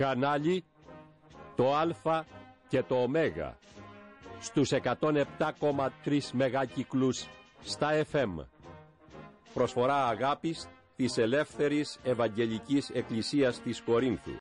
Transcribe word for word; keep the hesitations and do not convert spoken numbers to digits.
Κανάλι το Α και το Ω στους εκατόν επτά κόμμα τρία μεγάκυκλους στα εφ εμ. Προσφορά αγάπης της Ελεύθερης Ευαγγελικής Εκκλησίας της Κορίνθου.